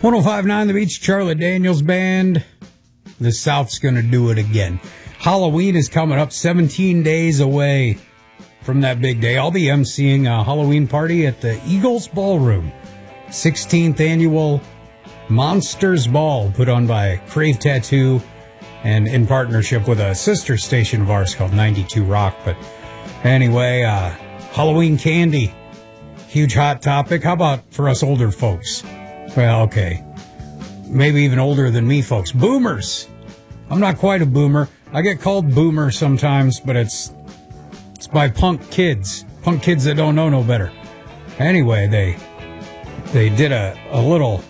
105.9 The Beach, Charlotte Daniels Band. The South's going to do it again. Halloween is coming up, 17 days away from that big day. I'll be emceeing a Halloween party at the Eagles Ballroom. 16th annual Monsters Ball put on by Crave Tattoo and in partnership with a sister station of ours called 92 Rock. But anyway, Halloween candy, huge hot topic. How about for us older folks? Well, okay, maybe even older than me folks. Boomers. I'm not quite a boomer. I get called boomer sometimes, but it's by punk kids that don't know no better. Anyway, they did a little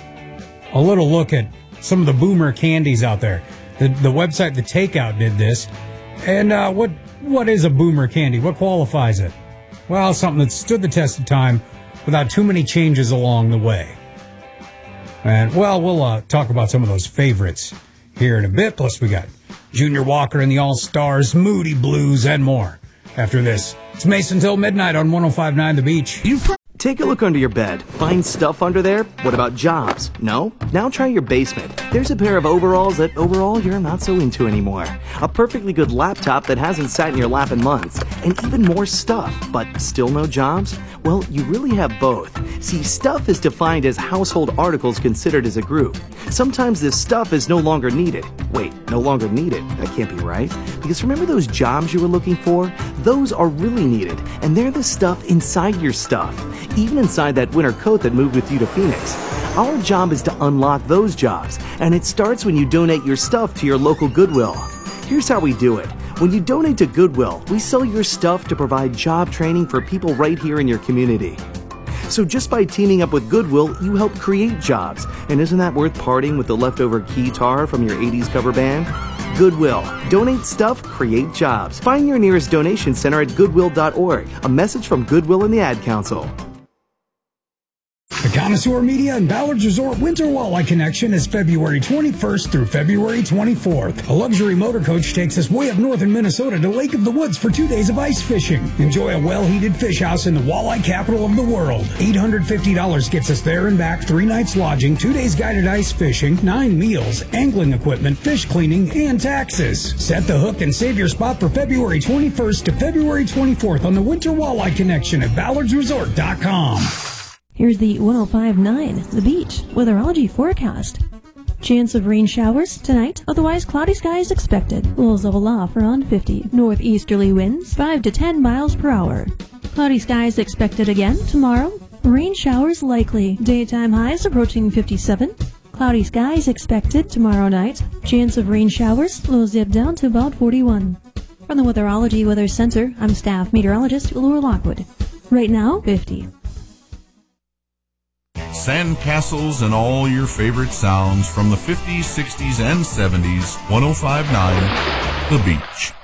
look at some of the boomer candies out there. The website The Takeout did this. And what is a boomer candy? What qualifies it? Well, something that stood the test of time without too many changes along the way. And, well, we'll talk about some of those favorites here in a bit. Plus, we got Junior Walker and the All-Stars, Moody Blues, and more. After this, it's Mason till midnight on 105.9 The Beach. Take a look under your bed. Find stuff under there? What about jobs? No? Now try your basement. There's a pair of overalls that overall you're not so into anymore. A perfectly good laptop that hasn't sat in your lap in months. And even more stuff, but still no jobs? Well, you really have both. See, stuff is defined as household articles considered as a group. Sometimes this stuff is no longer needed. Wait, no longer needed? That can't be right. Because remember those jobs you were looking for? Those are really needed, and they're the stuff inside your stuff. Even inside that winter coat that moved with you to Phoenix. Our job is to unlock those jobs, and it starts when you donate your stuff to your local Goodwill. Here's how we do it. When you donate to Goodwill, we sell your stuff to provide job training for people right here in your community. So just by teaming up with Goodwill, you help create jobs. And isn't that worth parting with the leftover guitar from your 80s cover band? Goodwill. Donate stuff, create jobs. Find your nearest donation center at goodwill.org. A message from Goodwill and the Ad Council. The Connoisseur Media and Ballard's Resort Winter Walleye Connection is February 21st through February 24th. A luxury motor coach takes us way up north in Minnesota to Lake of the Woods for 2 days of ice fishing. Enjoy a well-heated fish house in the walleye capital of the world. $850 gets us there and back, 3 nights lodging, 2 days guided ice fishing, 9 meals, angling equipment, fish cleaning, and taxes. Set the hook and save your spot for February 21st to February 24th on the Winter Walleye Connection at ballardsresort.com. Here's the 105.9 The Beach weatherology forecast. Chance of rain showers tonight, otherwise cloudy skies expected. Lows level off around 50. Northeasterly winds 5 to 10 miles per hour. Cloudy skies expected again tomorrow. Rain showers likely. Daytime highs approaching 57. Cloudy skies expected tomorrow night. Chance of rain showers, lows dip down to about 41. From the Weatherology Weather Center, I'm staff meteorologist Laura Lockwood. Right now, 50. Sandcastles and all your favorite sounds from the 50s, 60s, and 70s. 105.9 The Beach.